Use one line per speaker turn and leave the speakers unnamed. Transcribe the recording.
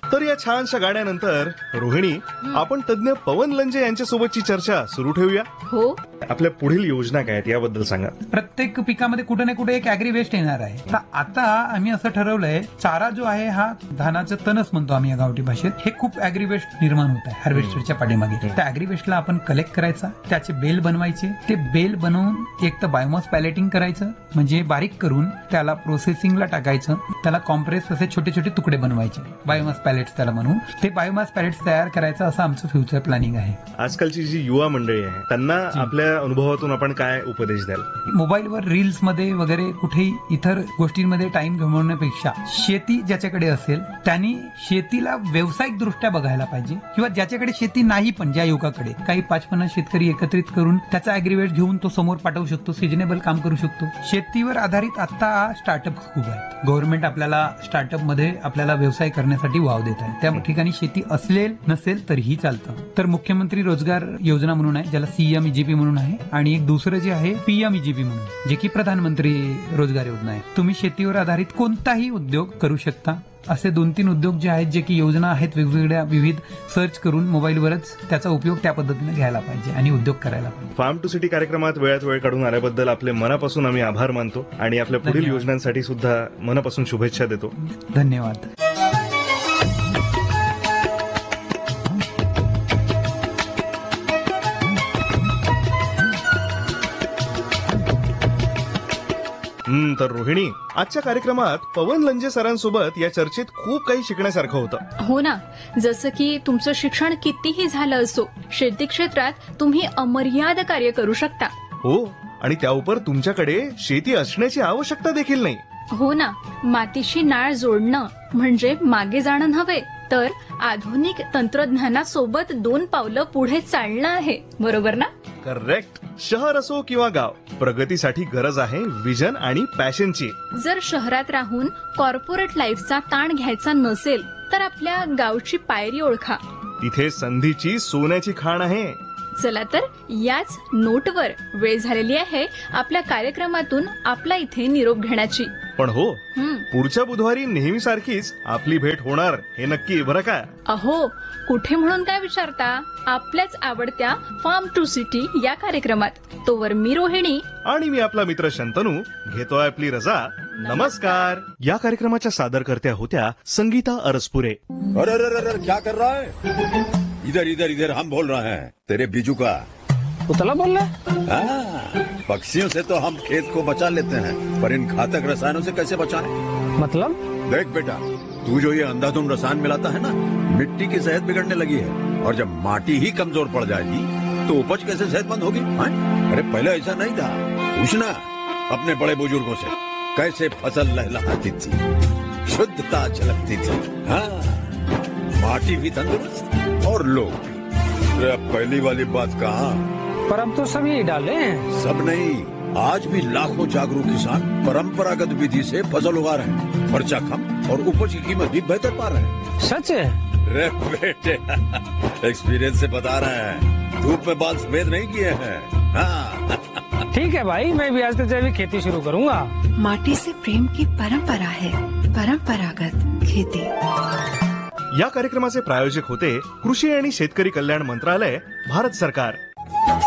तर या छानशा गाण्यानंतर रोहिणी, आपण तज्ञ पवन लंजे यांच्यासोबतची चर्चा सुरू ठेवूया.
हो,
आपल्या पुढील योजना काय आहेत याबद्दल सांगा.
प्रत्येक पिकामध्ये कुठे ना कुठे एक ऍग्री वेस्ट येणार आहे. तर आता आम्ही असं ठरवलंय, चारा जो आहे हा धानाचं तणच म्हणतो आम्ही या गावठी भाषेत, हे खूप ऍग्री वेस्ट निर्माण होत आहे हार्वेस्टरच्या पाठीमागे. त्या ऍग्री वेस्टला आपण कलेक्ट करायचा, त्याचे बेल बनवायचे, ते बेल बनवून एक तर बायोमास पॅलेटिंग करायचं, म्हणजे बारीक करून त्याला प्रोसेसिंगला टाकायचं, त्याला कॉम्प्रेस असे छोटे छोटे तुकडे बनवायचे, बायोमास पॅलेट्स त्याला म्हणून. ते बायोमास पॅलेट्स तयार करायचं असं आमचं फ्युचर प्लॅनिंग आहे.
आजकालची जी युवा मंडळी आहे त्यांना आपल्या अनुभवातून आपण काय उपदेश द्याल?
मोबाईलवर रील्स मध्ये वगैरे कुठेही इतर गोष्टींमध्ये टाइम घालवण्यापेक्षा शेती ज्याच्याकडे असेल त्यांनी शेतीला व्यावसायिक दृष्ट्या बघायला पाहिजे, किंवा ज्याच्याकडे शेती नाही पण ज्या युवकाकडे काही 5-50 शेतकरी एकत्रित करून त्याचा ऍग्रीवेट घेऊन तो समोर पाठवू शकतो, सिजनेबल काम करू शकतो. शेतीवर आधारित आता स्टार्टअप खूप आहेत. गव्हर्नमेंट आपल्याला स्टार्टअप मध्ये आपल्याला व्यवसाय करण्यासाठी वाव देत आहे. त्या ठिकाणी शेती असेल नसेल तरीही चालतं. तर मुख्यमंत्री रोजगार योजना म्हणून आहे, ज्याला CMEGP म्हणून आहे, आणि एक दुसरं जे आहे PMEGP म्हणून, जे की प्रधानमंत्री रोजगार योजना आहे. तुम्ही शेतीवर आधारित कोणताही उद्योग करू शकता. असे 2-3 उद्योग जे आहेत, जे की योजना आहेत वेगवेगळ्या विविध, सर्च करून मोबाईलवरच त्याचा उपयोग त्या पद्धतीने घ्यायला पाहिजे आणि उद्योग करायला पाहिजे.
फार्म टू सिटी कार्यक्रमात वेळात वेळ काढून आल्याबद्दल आपले मनापासून आम्ही आभार मानतो आणि आपल्या पुढील
धन्यवाद.
योजनांसाठी सुद्धा मनापासून शुभेच्छा देतो.
धन्यवाद.
तर रोहिणी, आजच्या कार्यक्रमात पवन लंजे सरांसोबत या चर्चेत खूप काही शिकण्यासारखं होतं.
हो ना. जसं की तुमचं शिक्षण कितीही झालं असो, शेती क्षेत्रात तुम्ही अमर्याद कार्य करू शकता.
हो, आणि त्याउपर तुमच्याकडे शेती असण्याची आवश्यकता देखील नाही.
हो ना. मातीशी नाळ जोडणं म्हणजे मागे जाणं नव्हे, तर आधुनिक तंत्रज्ञानासोबत 2 पावलं पुढे चालणं आहे. बरोबर ना?
करेक्ट. शहर असो किंवा गाव, प्रगतीसाठी गरज आहे विजन आणि पॅशनची.
जर शहरात राहून कॉर्पोरेट लाईफचा ताण घ्यायचा नसेल, तर आपल्या गावची पायरी ओळखा.
तिथे संधीची सोन्याची खाण आहे.
चला तर याच नोटवर वेळ झालेली आहे आपल्या कार्यक्रमातून आपला इथे निरोप घेण्याची.
पण हो, पुढच्या बुधवारी नेहमीसारखीच आपली भेट होणार हे नक्की, बरं का?
अहो, कुठे म्हणून काय विचारता? आपल्याच आवडत्या फार्म टू सिटी या कार्यक्रमात. तोवर मी रोहिणी
आणि मी आपला मित्र शंतनू घेतोय आपली रजा. नमस्कार. या कार्यक्रमाच्या सादरकर्त्या होत्या संगीता अरसपुरे.
अरे अरे अरे, क्या कर रहा है? इधर इधर इधर, हम बोल रहे हैं तेरे बीजू का.
उतला बोल रहा है?
पक्षियों से तो हम खेत को बचा लेते हैं, पर इन घातक रसायनों से कैसे बचाएं?
मतलब?
देख बेटा, तू जो ये अंधाधुंध रसायन मिलाता है ना, मिट्टी की सेहत बिगड़ने लगी है, और जब माटी ही कमजोर पड़ जाएगी तो उपज कैसे सेहतमंद होगी? अरे पहले ऐसा नहीं था. पूछना अपने बड़े बुजुर्गों से, कैसे फसल लहलहाती थी, शुद्धता झलकती थी. माटी भी तंदुरुस्त और लोग भी. अब पहली वाली बात कहाँ?
पर अब तो सभी डाले हैं.
सब नहीं, आज भी लाखों जागरूक किसान परंपरागत विधि से फसल उगा रहे हैं. खर्चा कम और उपज की कीमत भी बेहतर पा रहे हैं.
सच है?
रे बेटे, एक्सपीरियंस से बता रहे हैं. धूप में बाल सफेद नहीं किए हैं. हाँ.
ठीक है भाई, मैं भी आज से जैविक खेती शुरू करूंगा.
माटी से प्रेम की परंपरा है परंपरागत खेती.
या कार्यक्रमाचे प्रायोजक होते कृषी आणि शेतकरी कल्याण मंत्रालय, भारत सरकार.